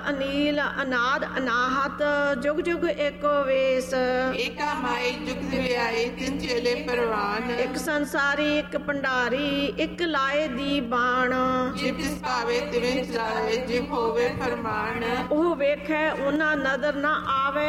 ਅਨੀਲ ਅਨਾਦ ਅਨਾਹਤ ਜੁਗ ਜੁਗ ਏਕੋ ਵੇਸ। ਏਕਾ ਮਾਈ ਜੁਗਤ ਵਿਆਈ ਤਿੰਨ ਚੇਲੇ ਪ੍ਰਵਾਨ। ਇੱਕ ਸੰਸਾਰੀ ਇੱਕ ਭੰਡਾਰੀ ਇੱਕ ਲਾਏ ਦੀ ਬਾਣ। ਜਿਵ ਤਿਸ ਭਾਵੇ ਤਿਵੇਂ ਚਲਾਏ ਜਿਵ ਹੋਵੇ ਫਰਮਾਨ। ਉਹ ਵੇਖੈ ਉਹਨਾਂ ਨਦਰ ਨਾ ਆਵੇ